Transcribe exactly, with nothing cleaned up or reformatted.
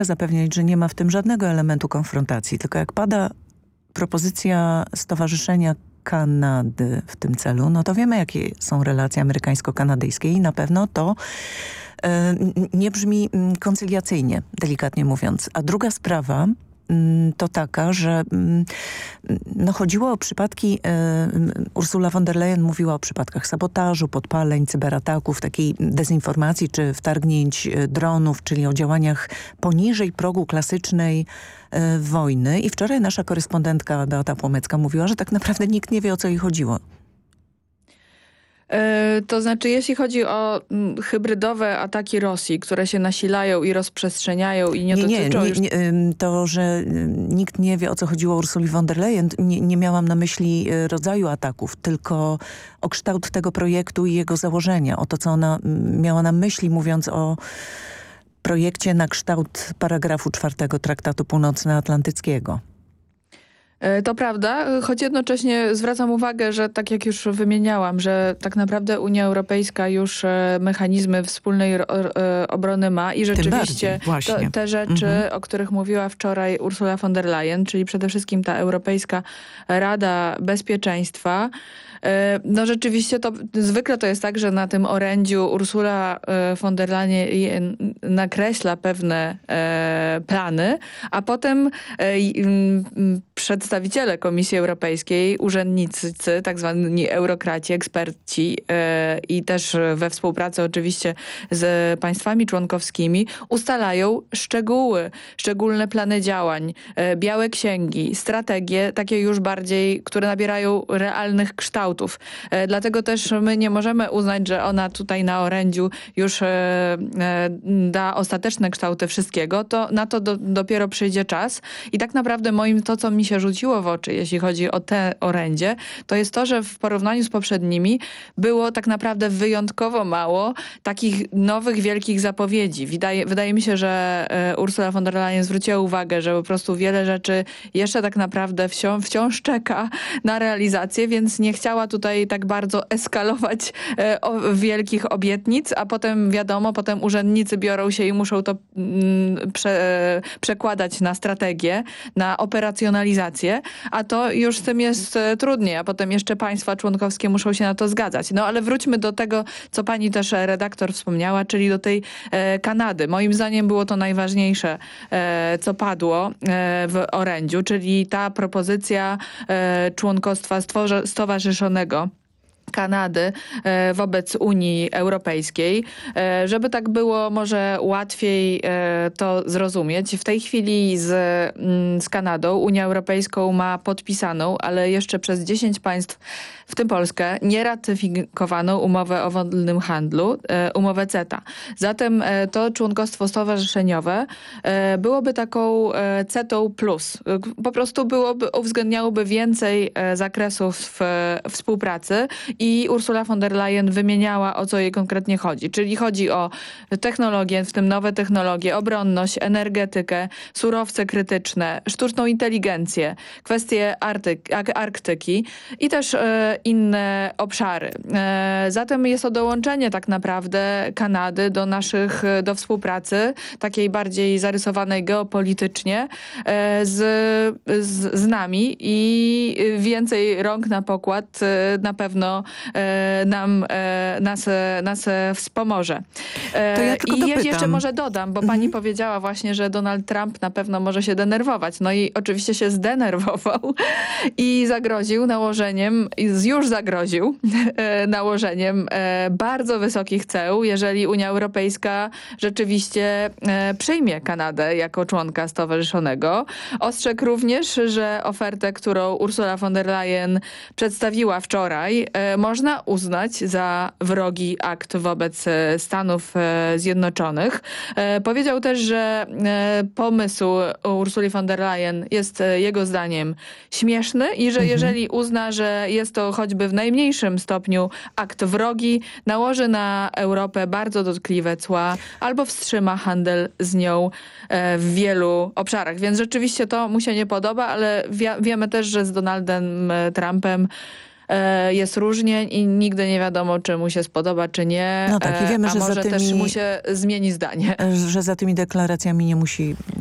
zapewniać, że nie ma w tym żadnego elementu konfrontacji, tylko jak pada propozycja Stowarzyszenia Kanady w tym celu, no to wiemy, jakie są relacje amerykańsko-kanadyjskie i na pewno to e, nie brzmi koncyliacyjnie, delikatnie mówiąc. A druga sprawa to taka, że no, chodziło o przypadki, e, Ursula von der Leyen mówiła o przypadkach sabotażu, podpaleń, cyberataków, takiej dezinformacji czy wtargnięć dronów, czyli o działaniach poniżej progu klasycznej e, wojny. I wczoraj nasza korespondentka Beata Płomecka mówiła, że tak naprawdę nikt nie wie, o co jej chodziło. To znaczy, jeśli chodzi o hybrydowe ataki Rosji, które się nasilają i rozprzestrzeniają i nie, nie dotyczą nie, już... nie, to, że nikt nie wie, o co chodziło Ursuli von der Leyen, nie, nie miałam na myśli rodzaju ataków, tylko o kształt tego projektu i jego założenia, o to, co ona miała na myśli, mówiąc o projekcie na kształt paragrafu czwartego Traktatu Północnoatlantyckiego. To prawda, choć jednocześnie zwracam uwagę, że tak jak już wymieniałam, że tak naprawdę Unia Europejska już mechanizmy wspólnej obrony ma i rzeczywiście to, te rzeczy, mhm. o których mówiła wczoraj Ursula von der Leyen, czyli przede wszystkim ta Europejska Rada Bezpieczeństwa, no rzeczywiście to zwykle to jest tak, że na tym orędziu Ursula von der Leyen nakreśla pewne plany, a potem przedstawiciele Komisji Europejskiej, urzędnicy, tak zwani eurokraci, eksperci i też we współpracy oczywiście z państwami członkowskimi ustalają szczegóły, szczególne plany działań, białe księgi, strategie, takie już bardziej, które nabierają realnych kształtów. Dlatego też my nie możemy uznać, że ona tutaj na orędziu już da ostateczne kształty wszystkiego. To na to do, dopiero przyjdzie czas. I tak naprawdę moim to, co mi się rzuciło w oczy, jeśli chodzi o te orędzie, to jest to, że w porównaniu z poprzednimi było tak naprawdę wyjątkowo mało takich nowych, wielkich zapowiedzi. Wydaje, wydaje mi się, że Ursula von der Leyen zwróciła uwagę, że po prostu wiele rzeczy jeszcze tak naprawdę wciąż, wciąż czeka na realizację, więc nie chciała tutaj tak bardzo eskalować e, o, wielkich obietnic, a potem wiadomo, potem urzędnicy biorą się i muszą to mm, prze, e, przekładać na strategię, na operacjonalizację, a to już z tym jest e, trudniej, a potem jeszcze państwa członkowskie muszą się na to zgadzać. No ale wróćmy do tego, co pani też redaktor wspomniała, czyli do tej e, Kanady. Moim zdaniem było to najważniejsze, e, co padło e, w orędziu, czyli ta propozycja e, członkostwa stworze, stowarzyszonego Kanady wobec Unii Europejskiej. Żeby tak było może łatwiej to zrozumieć. W tej chwili z, z Kanadą Unia Europejską ma podpisaną, ale jeszcze przez dziesięć państw, w tym Polskę, nieratyfikowaną umowę o wolnym handlu, umowę CETA. Zatem to członkostwo stowarzyszeniowe byłoby taką CETą plus. Po prostu byłoby, uwzględniałoby więcej zakresów współpracy i Ursula von der Leyen wymieniała, o co jej konkretnie chodzi. Czyli chodzi o technologie, w tym nowe technologie, obronność, energetykę, surowce krytyczne, sztuczną inteligencję, kwestie Artyk, Arktyki i też e, inne obszary. E, zatem jest to dołączenie tak naprawdę Kanady do naszych, do współpracy, takiej bardziej zarysowanej geopolitycznie e, z, z, z nami i więcej rąk na pokład e, na pewno E, nam, e, nas, nas wspomoże. E, to ja tylko I dopytam. jeszcze może dodam, bo mhm. pani powiedziała właśnie, że Donald Trump na pewno może się denerwować. No i oczywiście się zdenerwował i zagroził nałożeniem, już zagroził e, nałożeniem e, bardzo wysokich ceł, jeżeli Unia Europejska rzeczywiście e, przyjmie Kanadę jako członka stowarzyszonego. Ostrzegł również, że ofertę, którą Ursula von der Leyen przedstawiła wczoraj, e, można uznać za wrogi akt wobec Stanów Zjednoczonych. Powiedział też, że pomysł Ursuli von der Leyen jest jego zdaniem śmieszny i że mhm. jeżeli uzna, że jest to choćby w najmniejszym stopniu akt wrogi, nałoży na Europę bardzo dotkliwe cła albo wstrzyma handel z nią w wielu obszarach. Więc rzeczywiście to mu się nie podoba, ale wie, wiemy też, że z Donaldem Trumpem e, jest różnie i nigdy nie wiadomo, czy mu się spodoba, czy nie. No tak, i wiemy, e, a że za może też tymi- mu się zmieni zdanie. Że za tymi deklaracjami nie musi